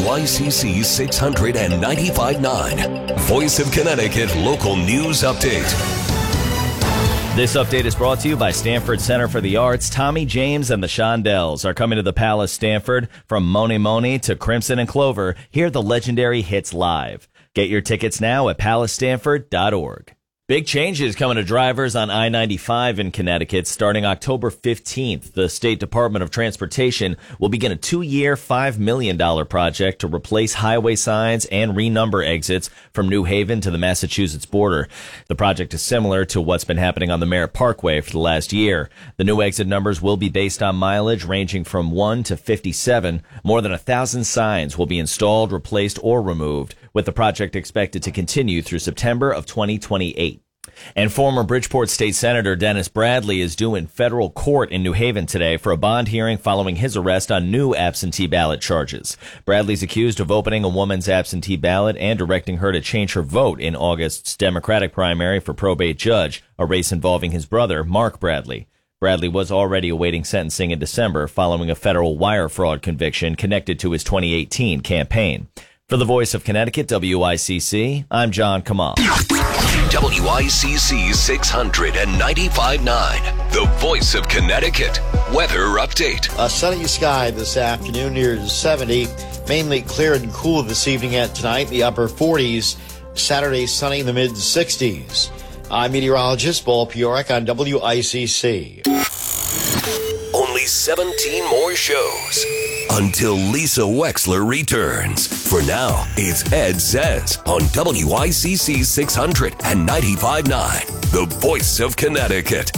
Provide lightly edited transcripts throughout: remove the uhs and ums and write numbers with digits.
WICC 695.9, Voice of Connecticut Local News Update. This update is brought to you by Stanford Center for the Arts. Tommy James and the Shondells are coming to the Palace Stanford. From Moni Moni to Crimson and Clover, hear the legendary hits live. Get your tickets now at palacestanford.org. Big changes coming to drivers on I-95 in Connecticut. Starting October 15th, the State Department of Transportation will begin a 2-year, $5 million project to replace highway signs and renumber exits from New Haven to the Massachusetts border. The project is similar to what's been happening on the Merritt Parkway for the last year. The new exit numbers will be based on mileage ranging from 1 to 57. More than 1,000 signs will be installed, replaced, or removed, with the project expected to continue through September of 2028. And former Bridgeport State Senator Dennis Bradley is due in federal court in New Haven today for a bond hearing following his arrest on new absentee ballot charges. Bradley's accused of opening a woman's absentee ballot and directing her to change her vote in August's Democratic primary for probate judge, a race involving his brother, Mark Bradley. Bradley was already awaiting sentencing in December following a federal wire fraud conviction connected to his 2018 campaign. For the Voice of Connecticut, WICC, I'm John Kamal. WICC 695.9, the Voice of Connecticut. Weather update. A sunny sky this afternoon near 70. Mainly clear and cool this evening and tonight, the upper 40s. Saturday sunny in the mid 60s. I'm meteorologist Paul Piorek on WICC. Only 17 more shows until Lisa Wexler returns. For now, it's Ed Says on WICC 695.9, the Voice of Connecticut.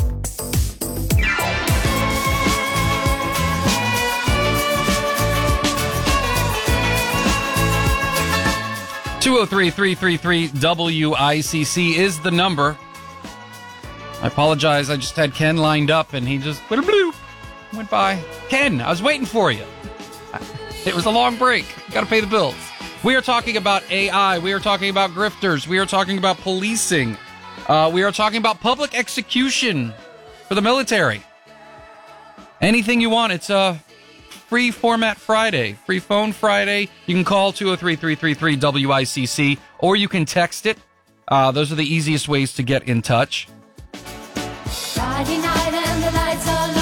WICC is the number. I apologize. I just had Ken lined up and he just went by. Ken, I was waiting for you. It was a long break. Got to pay the bills. We are talking about AI. We are talking about grifters. We are talking about policing. We are talking about public execution for the military. Anything you want. It's a free format Friday, free phone Friday. You can call 203-333-WICC or you can text it. Those are the easiest ways to get in touch. Friday night and the lights are low.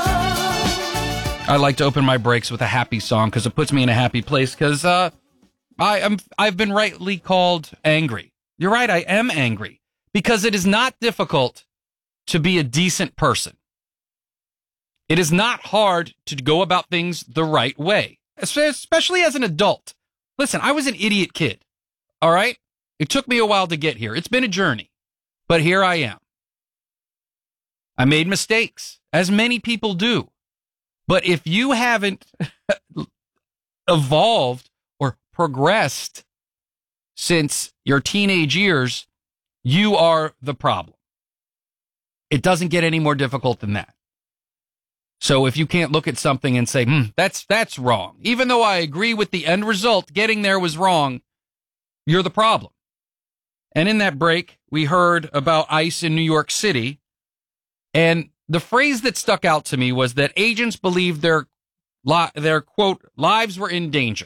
I like to open my breaks with a happy song because it puts me in a happy place because I've been rightly called angry. You're right, I am angry because it is not difficult to be a decent person. It is not hard to go about things the right way, especially as an adult. Listen, I was an idiot kid, all right? It took me a while to get here. It's been a journey, but here I am. I made mistakes, as many people do. But if you haven't evolved or progressed since your teenage years, you are the problem. It doesn't get any more difficult than that. So if you can't look at something and say, that's wrong, even though I agree with the end result, getting there was wrong, you're the problem. And in that break, we heard about ICE in New York City. And the phrase that stuck out to me was that agents believed their quote, lives were in danger.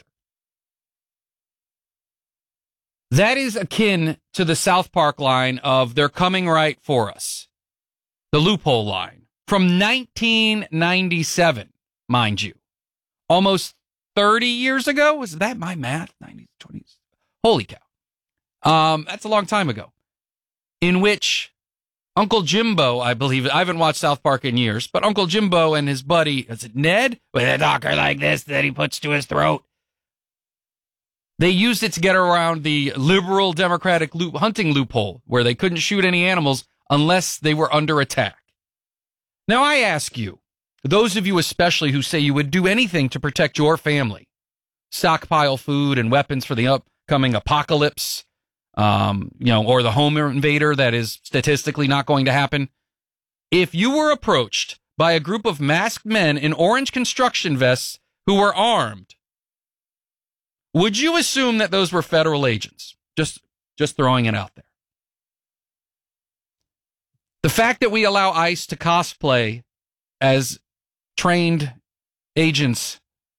That is akin to the South Park line of they're coming right for us. The loophole line from 1997, mind you. Almost 30 years ago? Was that my math? 90s, 20s. Holy cow. That's a long time ago. In which Uncle Jimbo, I believe, I haven't watched South Park in years, but Uncle Jimbo and his buddy, is it Ned? With a knocker like this that he puts to his throat. They used it to get around the liberal democratic hunting loophole, where they couldn't shoot any animals unless they were under attack. Now I ask you, those of you especially who say you would do anything to protect your family, stockpile food and weapons for the upcoming apocalypse, or the home invader that is statistically not going to happen. If you were approached by a group of masked men in orange construction vests who were armed, would you assume that those were federal agents? Just throwing it out there. The fact that we allow ICE to cosplay as trained agents